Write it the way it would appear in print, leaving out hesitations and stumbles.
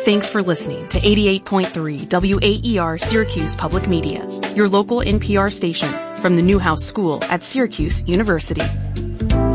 Thanks for listening to 88.3 WAER Syracuse Public Media, your local NPR station from the Newhouse School at Syracuse University.